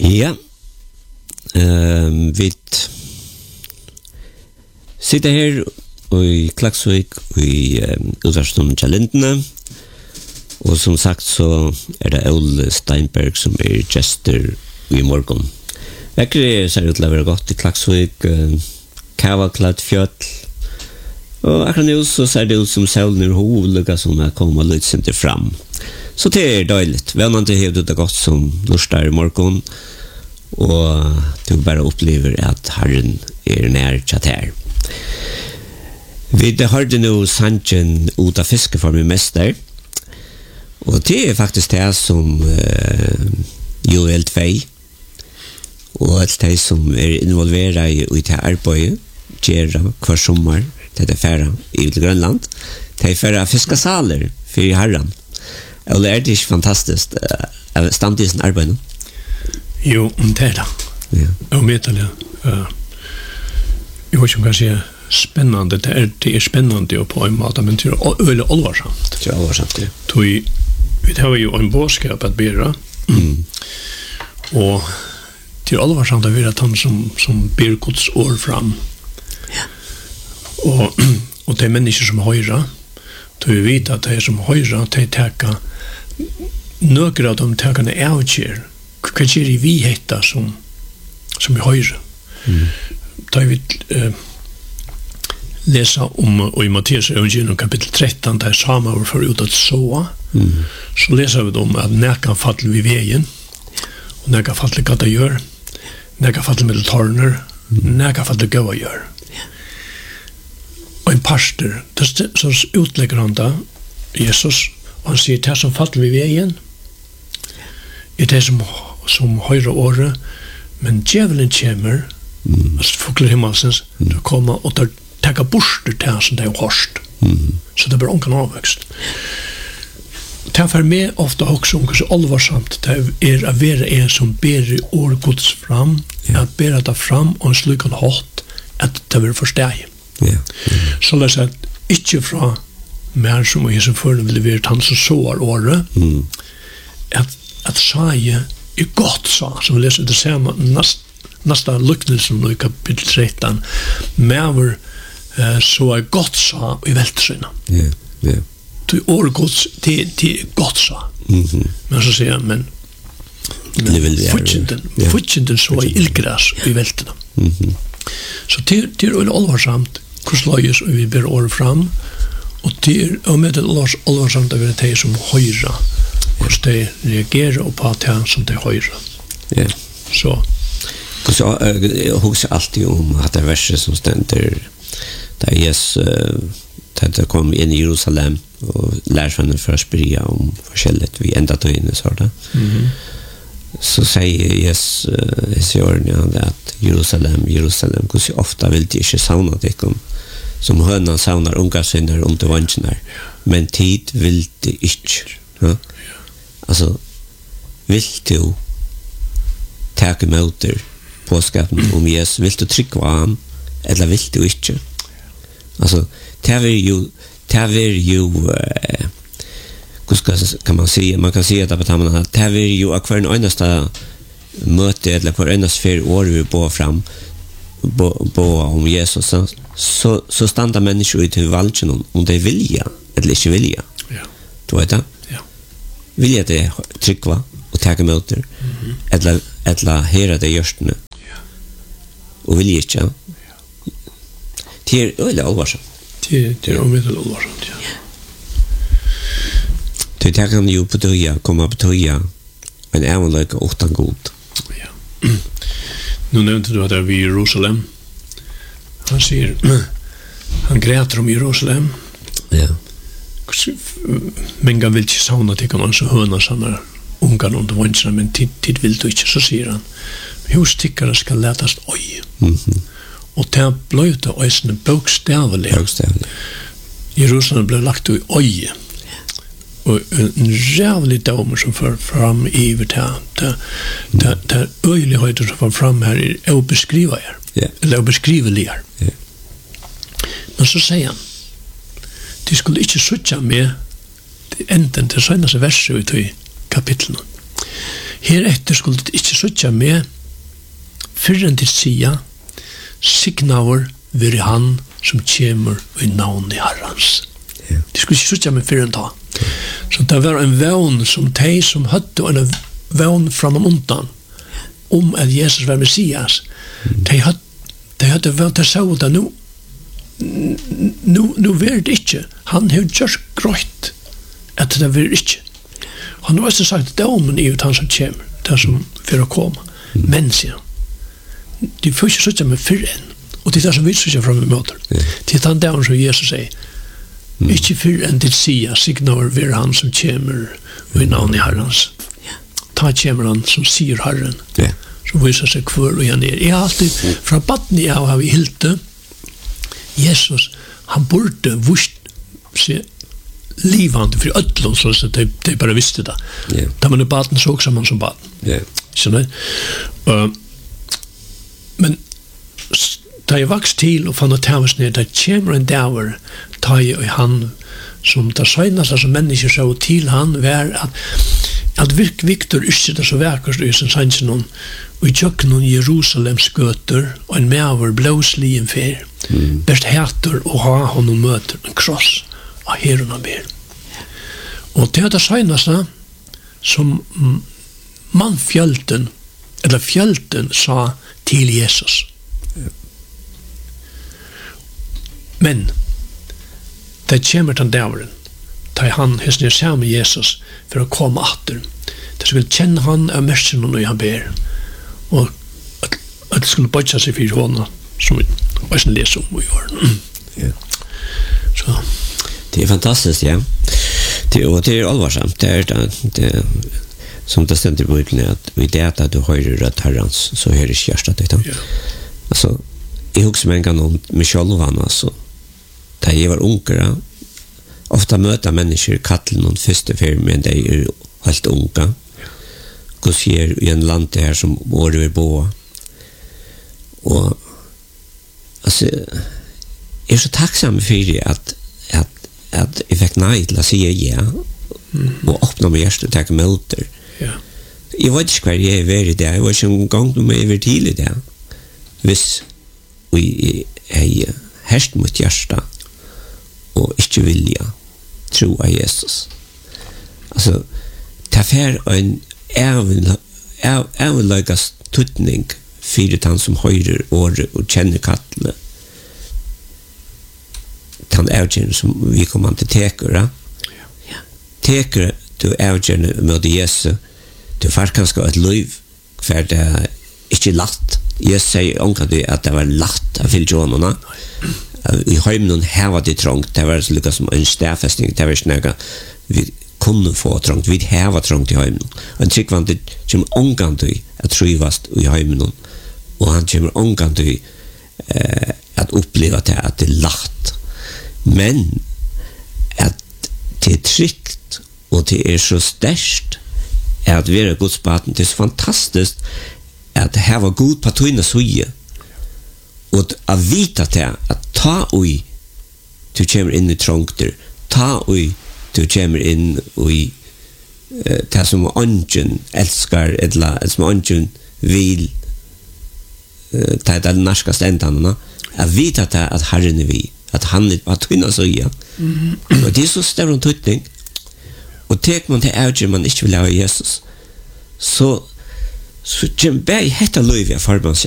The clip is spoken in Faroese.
Ja, vi sitter her i Klaksvik i utvarstunden til Lindene, og som sagt så det Ole Steinberg som gestor i morgen. Vekkere ser ut til å være godt i Klaksvik, kavaklatt fjøtl, og akkurat nå så ser det ut som solen hovlega som kommer litt sint fram. Så det døyligt. Vennande har du det godt som lustar i morgen, og du bare opplever at Herren nær tjatt her. Vi hørte nå sannsjen ut av fiskeformen mester, og det faktisk det som Joel 2, og alt det som involveret i det arbeidet, gjør hver sommer, til færa i Grønland, til færa fiskesaler for Herren. Og det ikke fantastisk stand i sin arbeid? Jo, det det. Og vet det. Jeg vet ikke om jeg sier spennende. Det spennende på en måte, men det veldig alvarsamt. Det alvarsamt, ja. Vi har jo en bådskap at bedre, og det alvarsamt å være han som ber Guds år fram. Ja. Og det mennesker som høyre, vi vet at det som høyre, de teker noen av dem tekene avgjør hva gjør vi heter som er høyre. Da vi leser om og i Matteus evangelium kapittel 13 der samme var for ut at så leser vi om at nekan faller vi veien og nekan faller hva det gjør, nekan faller med tårner, nekan faller hva det gjør. Og en pastor, så utlegger han da Jesus, og han sier det som faller vi veien det som høyre året, men djevelen kommer, altså fugler himmelsens, til å komme og takke borster til han som det er hårst. Så det blir ångan avvekst. Det for meg ofte også om så alvarsamt det å være en som ber i år Guds fram, at ber det fram og en slik en hatt, at det blir forsteg. Så det er ikke fra mer som jeg som før ville være han som sår året, at saie er godt sa, som vi leser det samme neste lyknelsen i kapittel 13, mever så er godt sa i veltsynet. Det er gods, det er godt sa. Men så sier han, men fortjenten så er ildgræs i veltene. Så det er veldig alvarsamt hvordan løyes og vi ber året fram, og det er med det alvarsamt å være det som høyre, hvordan de reagerer på det som de høyre. Så jeg husker alltid om at det verset som stender da Jesus kom inn i Jerusalem og lærte henne for å spørre om forskjellig vi enda tog inn i sånn så sier Jesus i årene at Jerusalem, hvordan ofte vil de ikke savne deg som høna savner unga sinner om til vansjen men tid vil de ikke altså vil du take møter påskapen om Jesus, vil du trykke av han eller vil du ikke altså det er jo kan man si man kan si at det er jo hver en eneste møte eller på eneste 4 år vi bor fram om Jesus så standa mennesker ut til valgen om de vilja eller ikke vilja du vet det? Vilja det tryggva og taka møter eller hera det gjørstene og vilja ikke det er veldig alvarsamt det er veldig alvarsamt det kan jo på tøya komme på tøya en evenløyke åttan god nu nevnte du at det er vi i Jerusalem han sier han græter om Jerusalem Menga vil ikke savne til kan altså høna sånne ungar under vansjene, men tid vil du ikke, så sier han hustikkere skal letast oi og det ble det øysene bokstavelig Jerusalem ble lagt i oi og en rævlig damer som får fram i det øyeligheten som får fram her er å beskrive her eller å beskrive her men så sier han de skulle ikke suttja med enden til sønnes verset ut i kapitlene. Her etter skulle det ikke søtja med før enn til sida signaver vir han som kommer i navn i Herrens. Det skulle ikke søtja med før enn ta. Så det var en vevn som de som hadde en vevn fram og undan at Jesus var Messias. De hadde vevn til å det nå. Nu var det ikke. Han har gjort grøyt at det var ikke. Han har også sagt domen i han som kommer, det som for å komme. Men, sier han, de får ikke søtte med før enn. Og det er det som vi søtter frem i møter. Det er den dagen som Jesus sier, ikke før enn til sida, signaver vir han som kommer i navn i Herrens. Ta kommer han som sier Herren, som viser seg hvor og han er. Jeg har alltid, fra baden jeg har vi hilte, Jesus, han burde vust se livande för ödlon så att de bara visste det. Där man baden såg som man som baden. Så men da jeg vaks til og fann at tavs ned, da kommer en dager ta jeg han som da søgnas som mennesker så til han var at Victor ikke det så verkast i sin sannsyn og i tjøkken Jerusalems gøter og en medover blåslig en fer best heter og ha honom møter en kross av herren av ber og det det søgnas som mannfjölten eller fjölten sa til Jesus. Men det kommer til dæveren da han høsner seg med Jesus for å komme atter. Det skulle kjenne han av mersen når han ber og at det skulle bøtja seg for hånda som vi også leser om i år. Så. Det er fantastisk, ja. Og det er alvarsamt. Det er som det stender på utlen at vi det at du hører rødt herrens så hører ikke hjertet ditt. Altså, jeg husker meg en gang om meg selv og altså, da jeg var unger, ofta møter mennesker kattelen og første fer, men de er helt unga. Hva skjer i en land her som året vil bo. Og altså, jeg er så tacksam for det at jeg fikk nei til å si ja, og åpne meg hjertet og takke møter. Jeg vet ikke hva jeg er i det, jeg var ikke en gang om jeg er til i det. Hvis vi er herst mot hjertet og ikke vilja tro av Jesus. Altså, det er en avløygas tutning for han som høyrer året og kjenner kattle. Han avgjørende som vi kommer til teker. Teker du avgjørende med Jesus, du får kanskje et liv for det er ikke latt. Jeg sier omkring at det var latt av fylgjånene. I heimen her var det trångt, det var lika som en stærfesting, det var snakka vi kunne få trångt, vi her var trångt i heimen. Og en trygg var det som omgang til at trivast i heimen, og han kommer omgang til at oppleva til at det er latt. Men at det er trygt, og det er så størst, at vi er godsbaten, det er så fantastisk at her var god på tøyne søye, og å vite til at ta ui du kommer inn i trångter, ta ui du kommer inn i det som ånden elskar, eller som ånden vil ta det norskast endene, å vite til at Herren er vi, at han er på tøyne søye. Og det er så større tøytning, og tek man til avgjør man ikke vil lave Jesus, så kommer bare hette løyve av forbunds